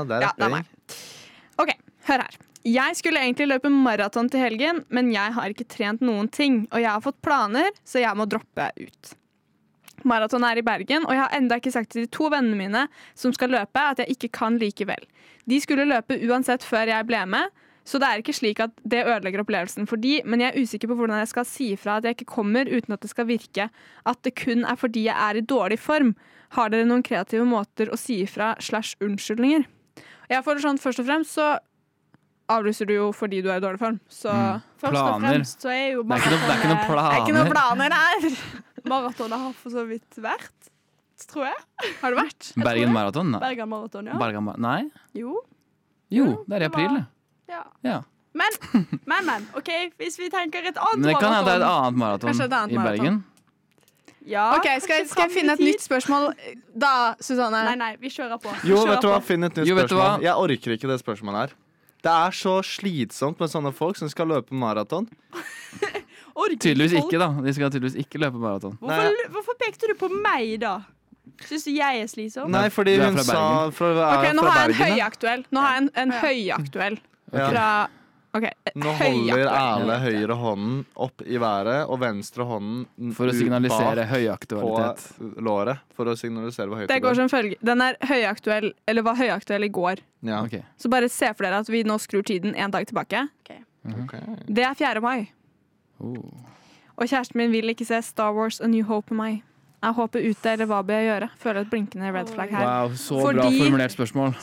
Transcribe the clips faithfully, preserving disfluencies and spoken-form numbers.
det er Ja, det er rapping. meg. Ok, hør her. Jeg skulle egentlig løpe maraton til helgen, men jeg har ikke trent noen ting, og jeg har fått planer, så jeg må droppe ut. Maraton er i Bergen, og jeg har enda ikke sagt til de to vennene mine som skal løpe, at jeg ikke kan likevel. De skulle løpe uansett før jeg ble med, så det er ikke slik at det ødelegger opplevelsen for de, men jeg er usikker på hvordan jeg skal si ifra at jeg ikke kommer uten at det skal virke at det kun er fordi jeg er i dårlig form. Har dere noen kreative måter å si ifra slash unnskyldninger? Jeg føler sånn, først og fremst så avlyser du jo fordi du er i dårlig form. Så Mm. Først og Planer. fremst så er jo Det er ikke noe, det er ikke noe det er ikke noen planer. planer der. maratonet har for så vidt vært, tror jeg. Har det vært? Bergen Maraton? Nei. Bergen Maraton, ja. Bergen Mar- Nei? Jo. Jo, Ja, det er i det var- april. det. Ja. Ja. Men, men, men. OK, hvis vi tenker et annet Men det kan hende det er et maraton. annet maraton Kanskje et annet i maraton. Bergen. Ja, Ok, skal, jeg- kanskje skal jeg fram finne i et tid? nytt spørsmål da, Susanne? Nei, nei, vi kjører på. Vi Jo, kjører vet du hva, på. finn et nytt Jo, vet du hva? spørsmål. Jeg orker ikke det spørsmålet her. Det er så slitsomt med sånne folk som skal løpe maraton. Orker Tydeligvis folk- ikke, da. De skal tydeligvis ikke løpe maraton. Hvorfor, hvorfor pekte du på meg, da? Syns du jeg er slitsom? Nei, fordi Du er hun fra sa fra, Ok, er nå fra har jeg en Bergen, ja. høyaktuell. Nå har jeg en, en Ja. høyaktuell Ja. fra Ok, Nå holder høyaktuell. Erle høyre hånden opp i været og venstre hånden For å ut signalisere bak høyaktualitet. på låret. For å signalisere hvor høyt Det går som følger. Den er høyaktuell, eller var høyaktuell i går. Ja. Ok. Så bare se for dere at vi nå skrur tiden en dag tilbake. Ok. Det er fjerde mai. Oh. Og kjæresten min vil ikke se Star Wars A New Hope med meg. Er håpet ute, eller hva bør jeg gjøre? Føler et blinkende red flag her. Wow, så Fordi- bra formulert spørsmål.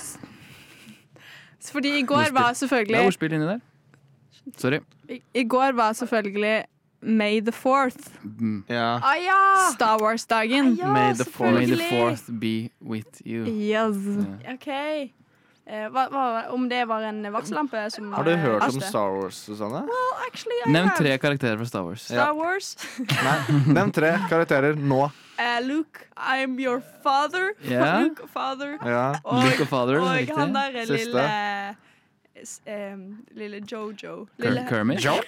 Fordi i går var Det er selvfølgelig ordspill inni der. Sorry. I, I går var selvfølgelig May the fourth. Mm. Ja. Ah, ja! Star Wars-dagen. Ja, May the fourth. May the selvfølgelig. fourth be with you. Yes. Ja. OK. Eh, hva, hva, om det var en varsellampe som Har du eh, hørt om lyste? Star Wars, Susanne? Well, actually, I Nevn have. tre karakterer fra Star Wars. Star Wars. Nei. Nevn tre karakterer nå. Eh, Luke, I'm your father. Ja. Luke, father. Ja. Og, Luke og Father, og riktig. han der Siste. lille s- em, Lille Jojo. Ker- Lille, Kermit. ja,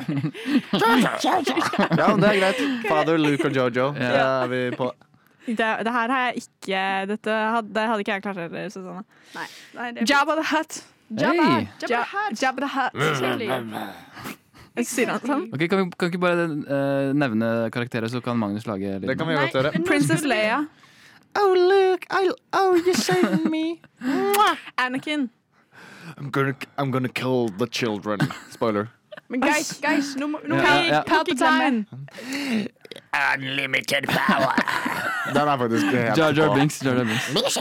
men det er greit. Father, Luke og Jojo. Det er vi på. Det, det her har jeg ikke Dette hadde, det hadde ikke jeg klart heller, Susanne. nei, nei, det er Jabba the Hutt. Jabba, Hey. Jabba the Hutt. Jabba the Hutt. Selvfølgelig. Sier han sånn? Ok, kan vi, kan vi ikke bare eh, nevne karakterer, så kan Magnus lage Det kan lyden? vi godt gjøre. Nei, nå Princess skulle vi- Leia. Oh, Luke, I, oh, you saved me. Anakin. I'm gonna, I'm gonna kill the children. Spoiler. Men guys, guys, nå må, nå må Ja, vi ja. må ikke glemme Palpatine. Unlimited power. Den er faktisk helt Jar Jar på. Binks. Jar Jar Binks.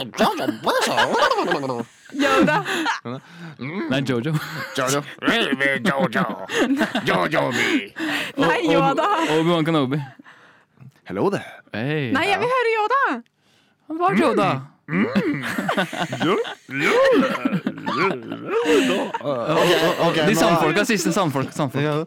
Yoda. Nei, Jojo. Jojo. Jojo. Jojo me. Nei, Yoda. Obi-Wan Kenobi. Hello there. Hey. Nei, jeg vil høre Yoda. Han var Yoda. Okay, De nå- samfolka, siste samfolk. samfolk. Ja.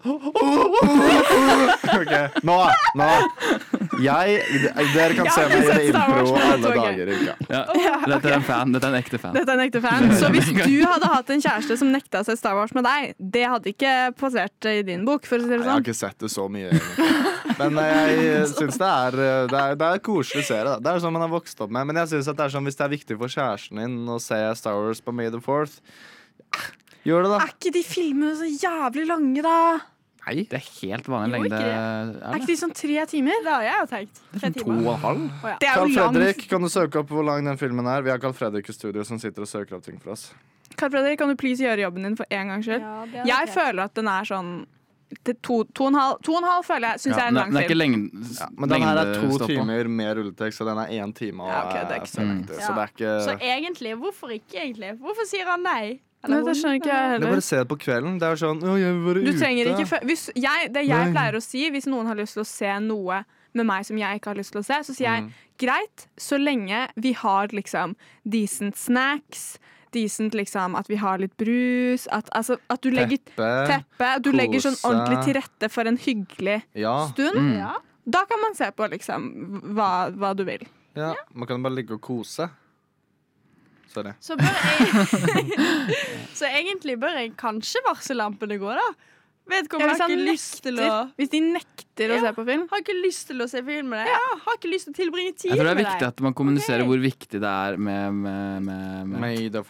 Ok, nå, nå. Jeg, dere kan Jeg se har meg ikke gjøre sett Star Wars, impro men alle det er dager i uka. Ja. Dette er en fan. Dette er en ekte fan. Dette er en ekte fan. Så hvis du hadde hatt en kjæreste som nekta å se Star Wars med deg, det hadde ikke passert i din bok, for å si det Jeg har sånn. ikke sett det så mye, egentlig. Men jeg syns det er Det er, det er koselig serie. Da. Det er sånn man har vokst opp med. Men jeg synes at det er sånn hvis det er viktig for kjæresten din å se Star Wars på May the fourth, gjør det, da. Er ikke de filmene så jævlig lange, da? Nei. Det er helt vanlig Jo, lengde. ikke Er Er ikke det? de sånn tre timer? Det har jeg jo tenkt. Tre To timer. og en halv. Å, ja. Det er Carl jo lang. Fredrik, kan du søke opp hvor lang den filmen er? Vi har Carl Fredrik i studio som sitter og søker opp ting for oss. Carl Fredrik, kan du please gjøre jobben din for en gangs skyld? Ja, det er Jeg ok. føler at den er sånn til to, to, og en halv, to og en halv føler jeg syns jeg er en den lang den er ikke film. lengde, Ja, men den her er to lengdestopp på. timer med rulletekst, så den er én time og Ja, ok, det er er ikke så selektiv. langt. Så det er Så ikke egentlig, hvorfor ikke egentlig? Hvorfor sier han nei? Nei, det skjønner ikke jeg Det er heller. bare å se det på kvelden. Det er sånn Å, jeg vil være Du ute. trenger ikke fø- hvis jeg, Det jeg Nei. pleier å si hvis noen har lyst til å se noe med meg som jeg ikke har lyst til å se, så sier jeg Mm. greit, så lenge vi har liksom decent snacks, decent liksom at vi har litt brus, at, altså, at du legger Teppe. teppe, at du legger sånn kose. ordentlig til rette for en hyggelig Ja. stund. Mm. Ja. Da kan man se på liksom hva, hva du vil. ja. Man kan bare ligge og kose. Sorry. Så bør jeg Så egentlig bør jeg kanskje varsellampene gå, da. Vedkommende Ja, hvis har han ikke lyst til å nekter, hvis de nekter å Ja. se på film. Har ikke lyst til å se film med deg. Ja, har ikke lyst til å tilbringe tid Jeg tror det er med viktig deg. at man kommuniserer Ok. hvor viktig det er med, med, med, med May the